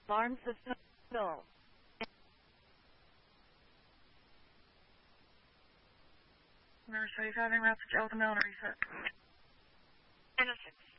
Alarm system. No. Nurse, are you having rapid gel to mail and reset? Innocent.